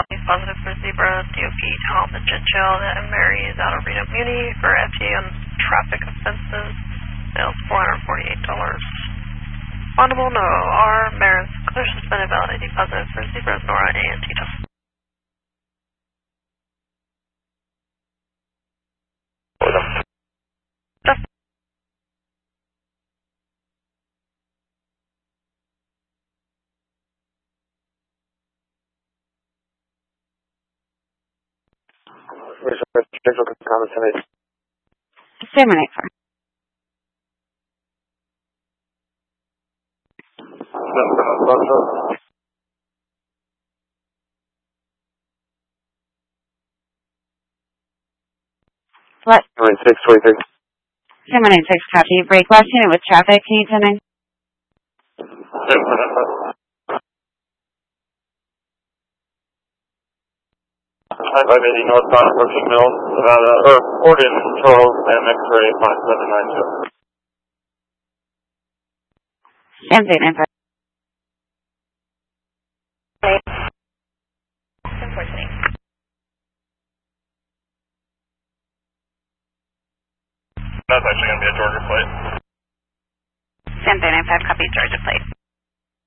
Positive for Zebra, DOP, Tom, and Gentile, and Mary is out of Reno Muni for FTA on traffic offenses. Sales $448. Respondable, no R. Maris, clear suspended, valid ID positive for Zebra, Nora, and Tito. Disseminate for. What? 623. 796 copy. Break last unit with traffic. Can you tell me? I-580 northbound approaching Mills, Oregon Control and X-ray 5792. Same thing, info. That's actually going to be a Georgia plate. Same thing, info. Copy, Georgia plate.